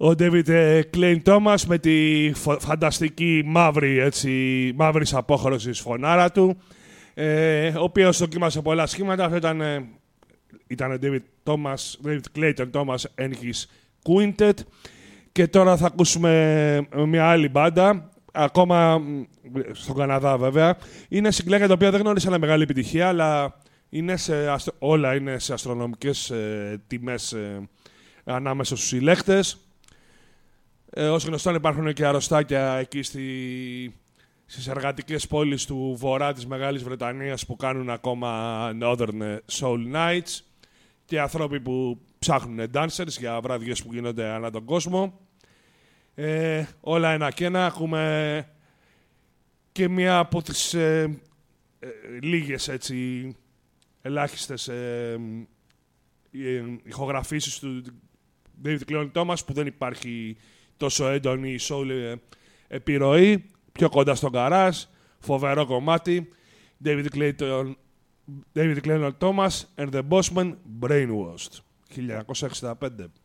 Ο David Klein Thomas με τη φανταστική μαύρης απόχρωσης φωνάρα του, ο οποίος δοκίμασε πολλά σχήματα. Αυτό ήταν David Clayton Thomas and his Quintet. Και τώρα θα ακούσουμε μια άλλη μπάντα, ακόμα στον Καναδά βέβαια. Είναι συγκλέγια τα οποία δεν γνώρισαν μεγάλη επιτυχία, αλλά όλα είναι σε αστρονομικές τιμές ανάμεσα στους συλλέκτες. Ως γνωστόν υπάρχουν και αρρωστάκια εκεί στις εργατικές πόλεις του βορρά της Μεγάλης Βρετανίας που κάνουν ακόμα Northern Soul Nights και ανθρώποι που ψάχνουν dancers για βραδιές που γίνονται ανά τον κόσμο. Όλα ένα και ένα. Ακούμε και μία από τις λίγες ελάχιστες ηχογραφήσεις του David Klein Thomas που δεν υπάρχει τόσο έντονη soul επιρροή, πιο κοντά στον garage, φοβερό κομμάτι. David Klein Thomas and the Bossman Brainwashed, 1965.